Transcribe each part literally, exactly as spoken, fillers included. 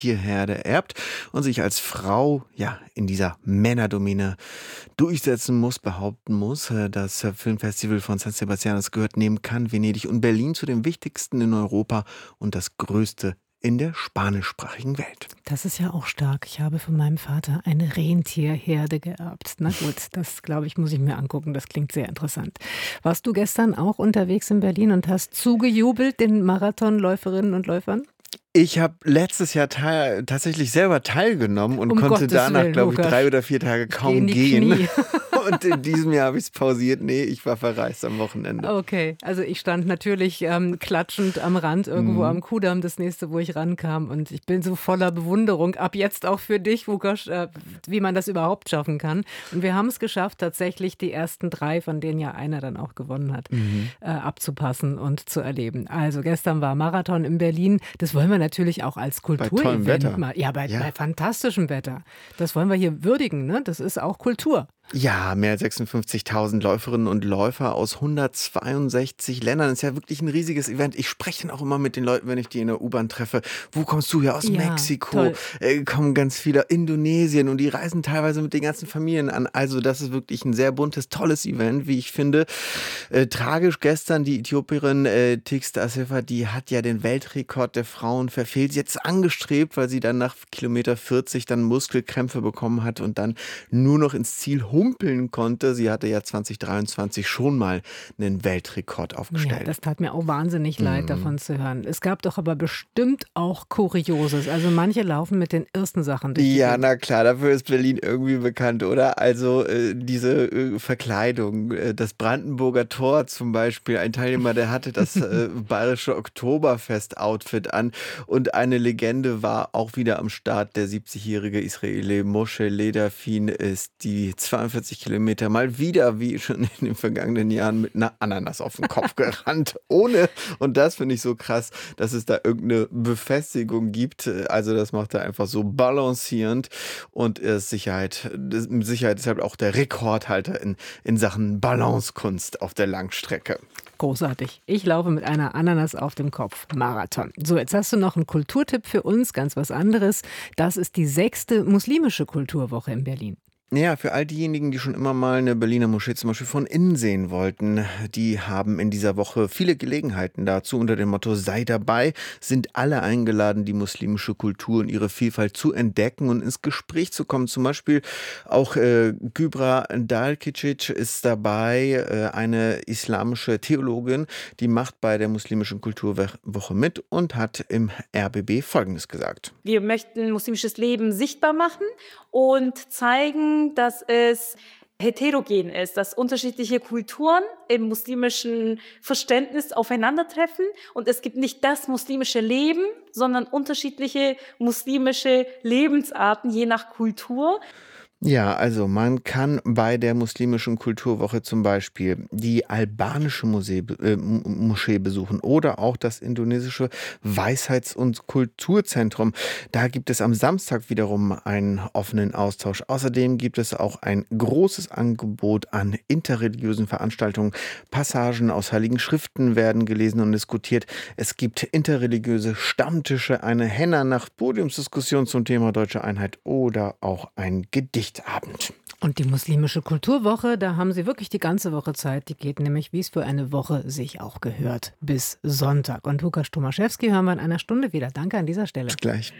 Tierherde erbt und sich als Frau ja in dieser Männerdomäne durchsetzen muss, behaupten muss. Äh, Das äh, Filmfestival von San Sebastian, das gehört neben Cannes, Venedig und Berlin zu den wichtigsten in Europa und das größte in der spanischsprachigen Welt. Das ist ja auch stark. Ich habe von meinem Vater eine Rentierherde geerbt. Na gut, das glaube ich, muss ich mir angucken. Das klingt sehr interessant. Warst du gestern auch unterwegs in Berlin und hast zugejubelt den Marathonläuferinnen und Läufern? Ich habe letztes Jahr teil, tatsächlich selber teilgenommen und Um konnte Gottes danach, Willen, glaube ich, Lukas. drei oder vier Tage Geh in kaum die gehen. Knie. Und in diesem Jahr habe ich es pausiert. Nee, ich war verreist am Wochenende. Okay, also ich stand natürlich ähm, klatschend am Rand irgendwo Mhm. am Kudamm, das nächste, wo ich rankam. Und ich bin so voller Bewunderung, ab jetzt auch für dich, Wukasch, äh, wie man das überhaupt schaffen kann. Und wir haben es geschafft, tatsächlich die ersten drei, von denen ja einer dann auch gewonnen hat, Mhm. äh, abzupassen und zu erleben. Also gestern war Marathon in Berlin. Das wollen wir natürlich auch als tollem Kulturevent Wetter. mal. Ja, bei, Ja. bei fantastischem Wetter. Das wollen wir hier würdigen, ne? Das ist auch Kultur. Ja, mehr als sechsundfünfzigtausend Läuferinnen und Läufer aus hundertzweiundsechzig Ländern. Das ist ja wirklich ein riesiges Event. Ich spreche dann auch immer mit den Leuten, wenn ich die in der U-Bahn treffe. Wo kommst du her? Aus Ja, Mexiko. toll. Äh, kommen ganz viele Indonesien und die reisen teilweise mit den ganzen Familien an. Also das ist wirklich ein sehr buntes, tolles Event, wie ich finde. Äh, tragisch gestern die Äthiopierin äh, Tigst Assefa, die hat ja den Weltrekord der Frauen verfehlt. Sie hat es angestrebt, weil sie dann nach Kilometer vierzig dann Muskelkrämpfe bekommen hat und dann nur noch ins Ziel humpeln konnte. Sie hatte ja zwanzig dreiundzwanzig schon mal einen Weltrekord Ja, aufgestellt. das tat mir auch wahnsinnig leid, Mhm. davon zu hören. Es gab doch aber bestimmt auch Kurioses. Also manche laufen mit den irrsten Sachen durch die Ja, Gegend. na klar, dafür ist Berlin irgendwie bekannt, oder? Also äh, diese äh, Verkleidung, äh, das Brandenburger Tor zum Beispiel, ein Teilnehmer, der hatte das äh, bayerische Oktoberfest-Outfit an und eine Legende war auch wieder am Start. Der siebzigjährige Israeli Moshe Lederfin ist die zweiundvierzig Kilometer mal wieder, wie schon in den vergangenen Jahren, mit einer Ananas auf den Kopf gerannt. Ohne, und das finde ich so krass, dass es da irgendeine Befestigung gibt. Also das macht er einfach so balancierend und er ist Sicherheit, das- mit Sicherheit deshalb auch der Rekordhalter in, in Sachen Balancekunst auf der Langstrecke. Großartig. Ich laufe mit einer Ananas auf dem Kopf. Marathon. So, jetzt hast du noch einen Kulturtipp für uns, ganz was anderes. Das ist die sechste muslimische Kulturwoche in Berlin. Ja, für all diejenigen, die schon immer mal eine Berliner Moschee zum Beispiel von innen sehen wollten, die haben in dieser Woche viele Gelegenheiten dazu. Unter dem Motto "Sei dabei" sind alle eingeladen, die muslimische Kultur und ihre Vielfalt zu entdecken und ins Gespräch zu kommen. Zum Beispiel auch äh, Kübra Dalkicic ist dabei, äh, eine islamische Theologin, die macht bei der muslimischen Kulturwoche mit und hat im R B B Folgendes gesagt. Wir möchten muslimisches Leben sichtbar machen und zeigen, dass es heterogen ist, dass unterschiedliche Kulturen im muslimischen Verständnis aufeinandertreffen und es gibt nicht das muslimische Leben, sondern unterschiedliche muslimische Lebensarten je nach Kultur. Ja, also man kann bei der muslimischen Kulturwoche zum Beispiel die albanische Musee, äh, M- Moschee besuchen oder auch das indonesische Weisheits- und Kulturzentrum. Da gibt es am Samstag wiederum einen offenen Austausch. Außerdem gibt es auch ein großes Angebot an interreligiösen Veranstaltungen. Passagen aus heiligen Schriften werden gelesen und diskutiert. Es gibt interreligiöse Stammtische, eine Henna-Nacht-Podiumsdiskussion zum Thema Deutsche Einheit oder auch ein Gedicht. Abend. Und die muslimische Kulturwoche, da haben sie wirklich die ganze Woche Zeit. Die geht nämlich, wie es für eine Woche sich auch gehört, bis Sonntag. Und Łukasz Tomaszewski hören wir in einer Stunde wieder. Danke an dieser Stelle. Bis gleich.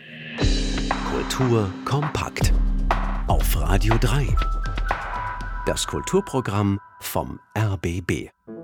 Kultur kompakt auf Radio drei. Das Kulturprogramm vom R B B.